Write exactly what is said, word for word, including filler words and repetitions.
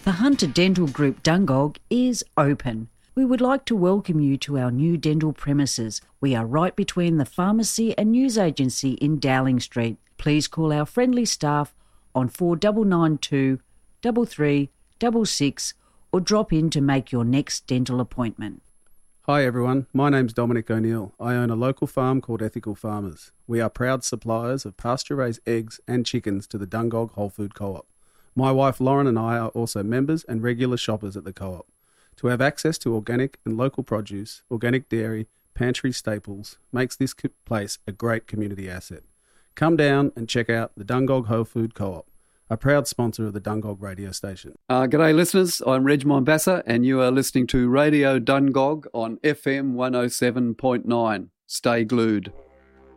The Hunter Dental Group Dungog is open. We would like to welcome you to our new dental premises. We are right between the pharmacy and news agency in Dowling Street. Please call our friendly staff on four nine nine two, three three six six or drop in to make your next dental appointment. Hi everyone, my name's Dominic O'Neill. I own a local farm called Ethical Farmers. We are proud suppliers of pasture-raised eggs and chickens to the Dungog Whole Food Co-op. My wife Lauren and I are also members and regular shoppers at the co-op. To have access to organic and local produce, organic dairy, pantry staples makes this place a great community asset. Come down and check out the Dungog Whole Food Co-op, a proud sponsor of the Dungog radio station. Uh, g'day listeners, I'm Reg Mombassa and you are listening to Radio Dungog on F M one oh seven point nine. Stay glued.